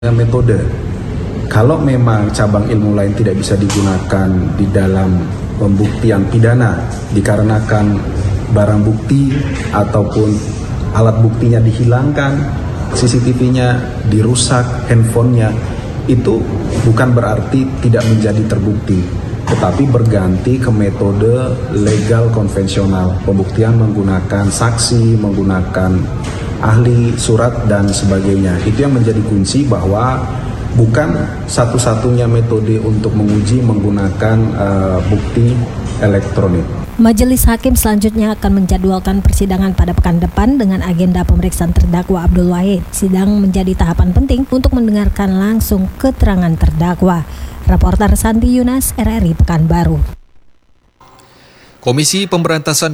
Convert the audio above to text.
metode. Kalau memang cabang ilmu lain tidak bisa digunakan di dalam pembuktian pidana dikarenakan barang bukti ataupun alat buktinya dihilangkan, CCTV-nya dirusak, handphonenya, itu bukan berarti tidak menjadi terbukti, tetapi berganti ke metode legal konvensional, pembuktian menggunakan saksi, menggunakan ahli, surat, dan sebagainya. Itu yang menjadi kunci bahwa bukan satu-satunya metode untuk menguji menggunakan bukti elektronik. Majelis Hakim selanjutnya akan menjadwalkan persidangan pada pekan depan dengan agenda pemeriksaan terdakwa Abdul Wahid. Sidang menjadi tahapan penting untuk mendengarkan langsung keterangan terdakwa. Reporter Santi Yunas, RRI Pekanbaru. Komisi Pemberantasan